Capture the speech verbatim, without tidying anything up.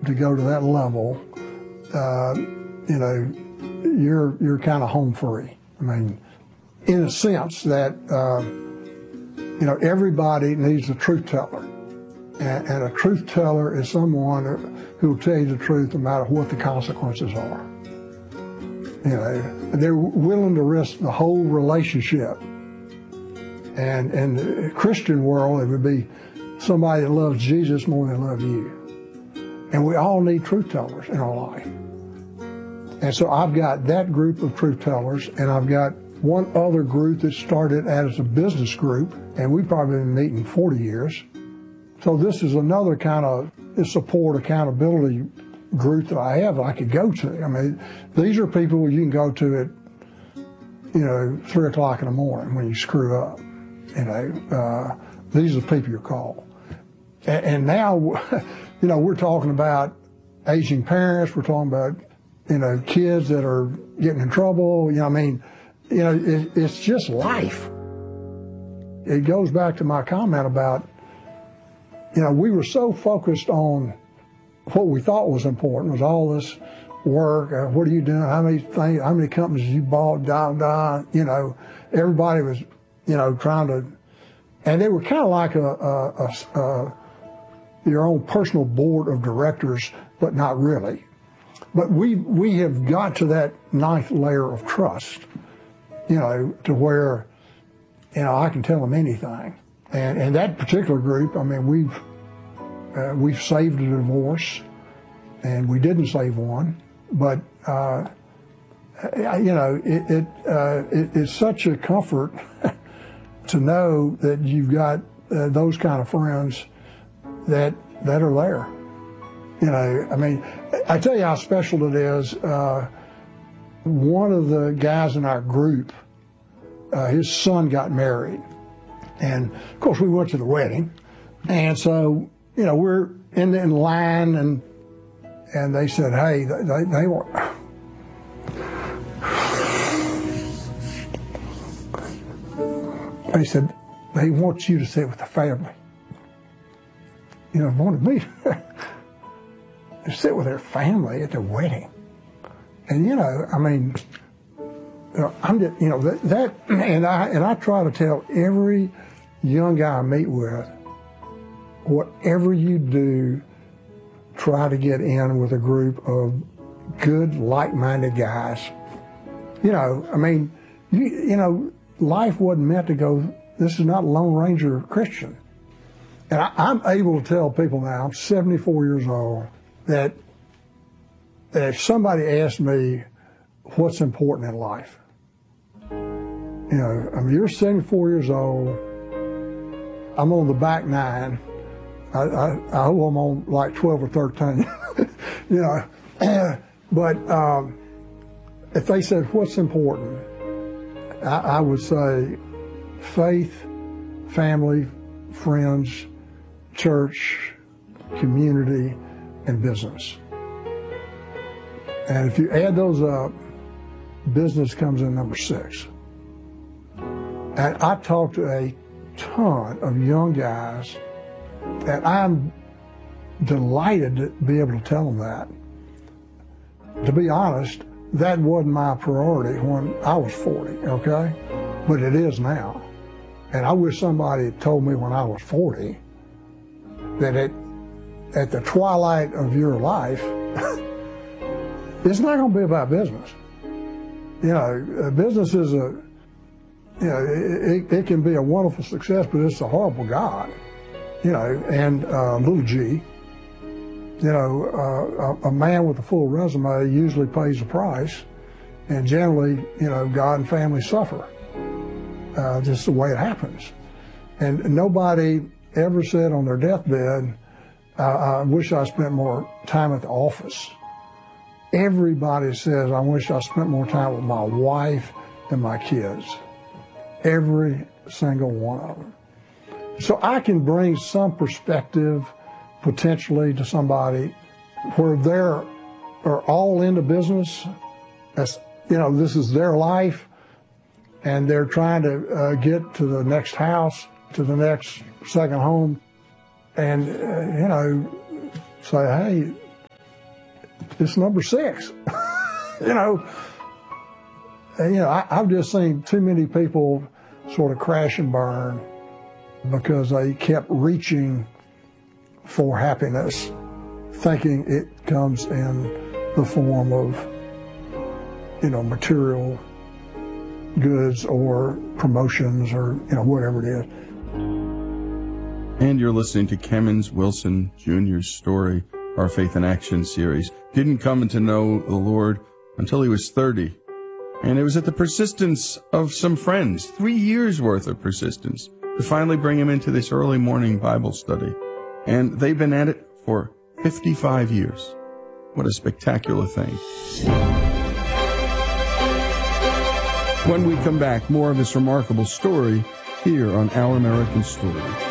to go to that level, uh, you know, you're you're kind of home free. I mean, in a sense that uh, you know, everybody needs a truth teller, and, and a truth teller is someone who will tell you the truth no matter what the consequences are. You know, they're willing to risk the whole relationship. And in the Christian world, it would be somebody that loves Jesus more than they love you. And we all need truth tellers in our life. And so I've got that group of truth tellers, and I've got one other group that started as a business group, and we've probably been meeting forty years. So this is another kind of support accountability group that I have that I could go to. I mean, these are people you can go to at, you know, three o'clock in the morning when you screw up. You know, uh, these are the people you call. And, and now, you know, we're talking about aging parents. We're talking about, you know, kids that are getting in trouble. You know, I mean, you know, it, it's just life. It goes back to my comment about, you know, we were so focused on what we thought was important, was all this work. Uh, what are you doing? How many things? How many companies you bought? Da da. You know, everybody was, you know, trying to, and they were kind of like a, a, a, a your own personal board of directors, but not really. But we we have got to that ninth layer of trust, you know, to where, you know, I can tell them anything. And and that particular group, I mean, we've uh, we've saved a divorce, and we didn't save one, but uh, you know, it it, uh, it it's such a comfort to know that you've got uh, those kind of friends that that are there. You know, I mean, I tell you how special it is. Uh, one of the guys in our group, uh, his son got married, and of course we went to the wedding, and so you know we're in in line, and and they said, hey, they they want. They said, they want you to sit with the family. You know, wanted me to sit with their family at their wedding. And, you know, I mean, you know, I'm just, you know, that, that, and I, and I try to tell every young guy I meet with, whatever you do, try to get in with a group of good, like-minded guys. You know, I mean, you, you know, life wasn't meant to go, this is not Lone Ranger Christian. And I, I'm able to tell people now, I'm seventy-four years old, that, that if somebody asked me what's important in life, you know, I mean, you're seventy-four years old, I'm on the back nine, I, I, I hope I'm on like twelve or thirteen, you know, but um, if they said what's important, I, I would say faith, family, friends, church, community, and business. And if you add those up, business comes in number six. And I talk to a ton of young guys, and I'm delighted to be able to tell them that. To be honest, that wasn't my priority when I was forty, okay? But it is now. And I wish somebody had told me when I was forty that it, at the twilight of your life, it's not going to be about business. You know, business is a, you know, it, it can be a wonderful success, but it's a horrible God. You know, and uh, little g, you know, uh, a, a man with a full resume usually pays the price, and generally, you know, God and family suffer. Uh, just the way it happens. And nobody ever said on their deathbed, uh, I wish I spent more time at the office. Everybody says, I wish I spent more time with my wife and my kids. Every single one of them. So I can bring some perspective potentially to somebody where they're are all into business. That's, you know, this is their life, and they're trying to uh, get to the next house, to the next second home, and, uh, you know, say, hey, it's number six. you know, and, you know, I, I've just seen too many people sort of crash and burn because they kept reaching for happiness, thinking it comes in the form of, you know, material goods or promotions or, you know, whatever it is. And you're listening to Kemmons Wilson Junior's story, our Faith in Action series. Didn't come to know the Lord until he was thirty. And it was at the persistence of some friends, three years worth of persistence, to finally bring him into this early morning Bible study. And they've been at it for fifty-five years. What a spectacular thing. When we come back, more of this remarkable story here on Our American Story.